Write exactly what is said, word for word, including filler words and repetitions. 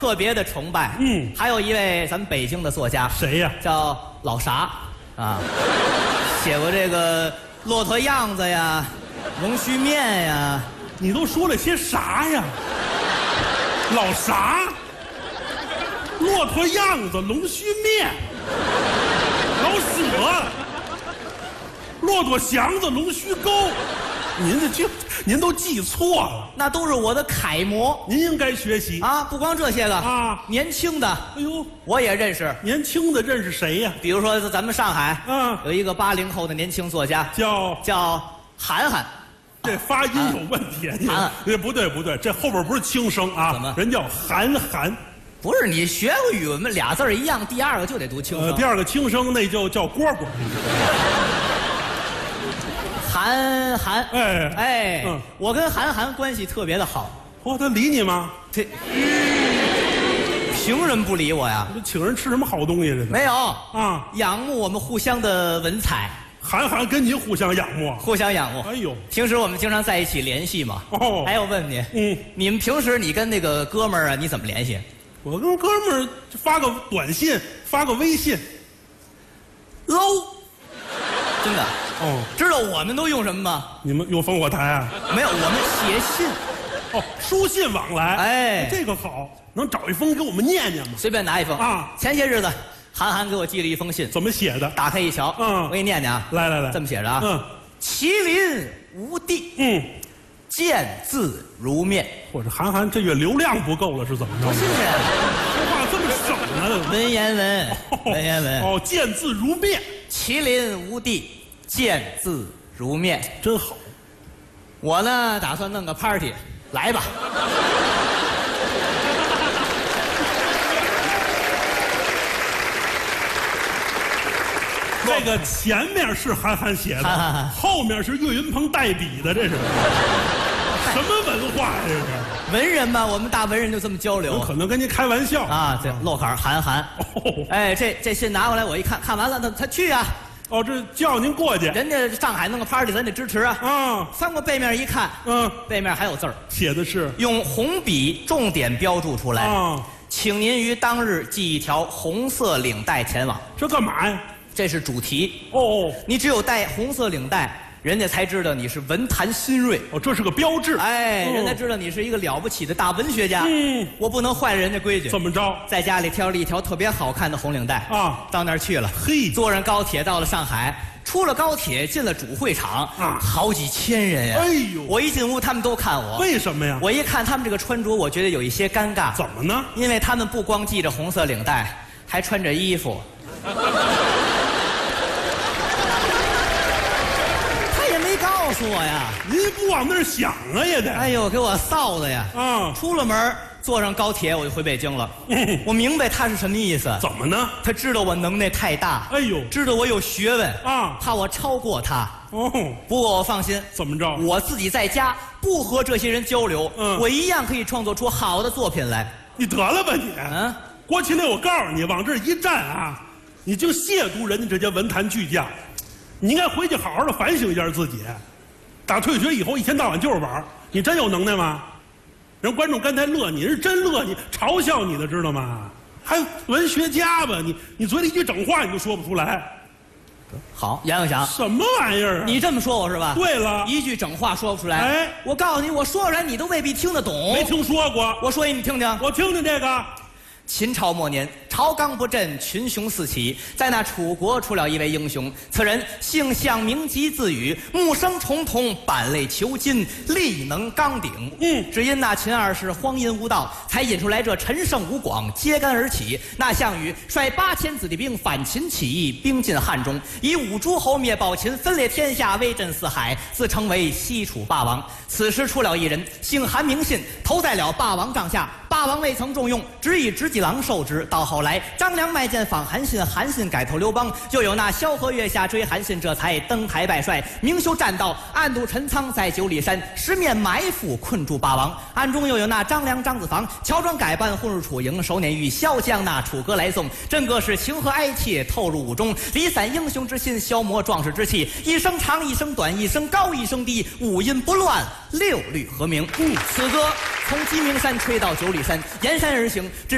特别的崇拜。 嗯， 还有一位咱们北京的作家， 谁呀？ 叫老啥啊，写过这个骆驼样子呀，龙须面呀。 你都说了些啥呀？老啥？骆驼样子，龙须面，老舍，骆驼祥子，龙须沟。您这就您都记错了， 那都是我的楷模。 您应该学习啊！不光这些个啊， 年轻的， 哎呦， 我也认识。 年轻的认识谁呀？ 比如说咱们上海， 嗯， 有一个八零后的年轻作家， 叫叫韩寒。 这发音有问题， 韩寒， 这不对不对，这后边不是轻声啊， 怎么？ 人叫韩寒。 不是你学过语文吗？俩字儿一样，第二个就得读轻声。 呃，第二个轻声那就叫蝈蝈。 韩寒， 哎哎， 嗯， 我跟韩寒关系特别的好。 哦，他理你吗？ 这凭什么不理我呀？ 这请人吃什么好东西？这没有啊， 仰慕我们互相的文采。 韩寒跟您互相仰慕， 互相仰慕。 哎呦， 平时我们经常在一起联系嘛。 哦， 哎，我问你， 嗯， 你们平时你跟那个哥们儿啊，你怎么联系？ 我跟哥们儿发个短信，发个微信 ，low， 真的。 哦， 知道我们都用什么吗？ 你们用烽火台啊？ 没有，我们写信。 哦，书信往来。 哎， 这个好，能找一封给我们念念吗？ 随便拿一封啊。 前些日子，韩寒给我寄了一封信， 怎么写的？ 打开一瞧， 嗯， 我给你念念啊。 来来来， 这么写着啊。 嗯， 麒麟无敌， 嗯， 见字如面。 或者韩寒这月流量不够了，是怎么着？ 不是， 说话这么省呢？ 文言文，文言文。 哦，见字如面， 麒麟无敌，见字如面， 真好。 我呢，打算弄个 party， 来吧。 这个前面是韩寒写的， 韩寒后面是岳云鹏代笔的，这是什么文化呀？这是文人嘛，我们大文人就这么交流。 有可能跟您开玩笑啊，这漏坎儿韩寒。 哦， 哎，这这信拿过来，我一看，看完了，他他去啊。 哦，这叫您过去。 人家上海弄个 party， 咱得支持啊。 啊， 翻过背面一看， 嗯， 背面还有字儿， 写的是用红笔重点标注出来。 啊， 请您于当日系一条红色领带前往。 这干嘛呀？ 这是主题。 哦， 你只有带红色领带，人家才知道你是文坛新锐。 哦，这是个标志。 哎， 哦人家知道你是一个了不起的大文学家。 嗯， 我不能坏了人家规矩。 怎么着？ 在家里挑了一条特别好看的红领带啊， 到那儿去了。 嘿， 坐上高铁到了上海，出了高铁进了主会场啊， 好几千人呀！ 哎呦， 我一进屋，他们都看我。 为什么呀？ 我一看他们这个穿着，我觉得有一些尴尬。 怎么呢？ 因为他们不光系着红色领带，还穿着衣服。他也没告诉我呀。 您不往那儿想啊，也得。 哎呦，给我臊的呀！ 啊， 出了门，坐上高铁，我就回北京了。 嗯， 我明白他是什么意思。 怎么呢？ 他知道我能耐太大。 哎呦， 知道我有学问啊， 怕我超过他。 哦， 不过我放心。 怎么着？ 我自己在家不和这些人交流， 嗯， 我一样可以创作出好的作品来。 你得了吧你！ 嗯， 郭麒麟，我告诉你，往这一站啊，你就亵渎人家这些文坛巨匠。你应该回去好好的反省一下自己。打退学以后，一天到晚就是玩，你真有能耐吗？人观众刚才乐你，人真乐你，嘲笑你的，知道吗？还文学家吧？你你嘴里一句整话你都说不出来。 好，杨永祥， 什么玩意儿啊？ 你这么说我是吧？ 对了， 一句整话说不出来。 哎， 我告诉你，我说出来你都未必听得懂。 没听说过。 我说一你听听。 我听听这个。 秦朝末年，朝纲不振，群雄四起，在那楚国出了一位英雄，此人姓项，名籍，字羽，木生重瞳，板类虬金，力能刚鼎。 嗯， 只因那秦二世荒淫无道，才引出来这陈胜吴广揭竿而起。那项羽率八千子弟兵反秦起义，兵进汉中，以五诸侯灭暴秦，分裂天下，威震四海，自称为西楚霸王。此时出了一人，姓韩名信，投在了霸王帐下。霸王未曾重用，只以直戟郎受之。到后来，张良卖剑访韩信，韩信改投刘邦，又有那萧何月下追韩信，这才登台拜帅，明修栈道，暗度陈仓，在九里山十面埋伏，困住霸王。暗中又有那张良、张子房乔装改扮，混入楚营，手捻玉箫，将那楚歌来送。真个是情和哀切，透入伍中，离散英雄之心，消磨壮士之气。一声长，一声短，一声高，一声低，五音不乱，六律和鸣。嗯，此歌从鸡鸣山吹到九里山，沿山而行，至